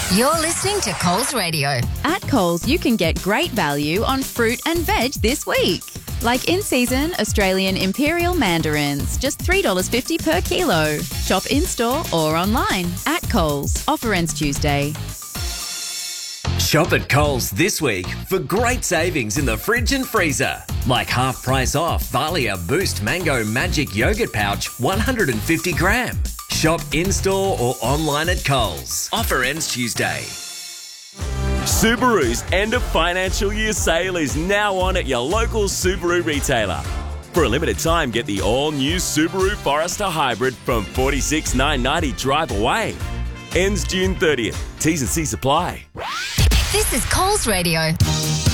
You're listening to Coles Radio. At Coles, you can get great value on fruit and veg this week. Like in-season Australian Imperial mandarins, just $3.50 per kilo. Shop in-store or online. At Coles. Offer ends Tuesday. Shop at Coles this week for great savings in the fridge and freezer. Like half price off Valia Boost Mango Magic Yogurt Pouch 150 gram. Shop in-store or online at Coles. Offer ends Tuesday. Subaru's end of financial year sale is now on at your local Subaru retailer. For a limited time, get the all-new Subaru Forester Hybrid from $46,990 drive away. Ends June 30th. T's and C's apply. This is Coles Radio.